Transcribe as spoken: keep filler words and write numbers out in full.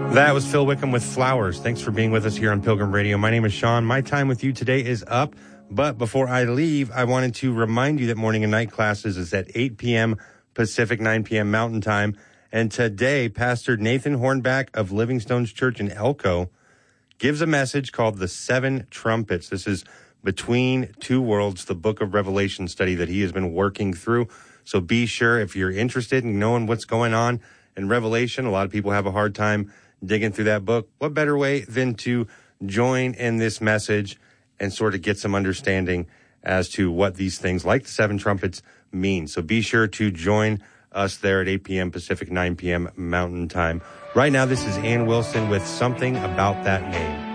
That was Phil Wickham with Flowers. Thanks for being with us here on Pilgrim Radio. My name is Sean. My time with you today is up. But before I leave, I wanted to remind you that morning and night classes is at eight p.m. Pacific, nine p.m. Mountain Time. And today, Pastor Nathan Hornback of Living Stones Church in Elko gives a message called The Seven Trumpets. This is Between Two Worlds, the book of Revelation study that he has been working through. So be sure, if you're interested in knowing what's going on in Revelation, a lot of people have a hard time digging through that book. What better way than to join in this message and sort of get some understanding as to what these things like the seven trumpets mean. So be sure to join us there at eight p.m. Pacific, nine p.m. Mountain Time. Right now, this is Ann Wilson with Something About That Name.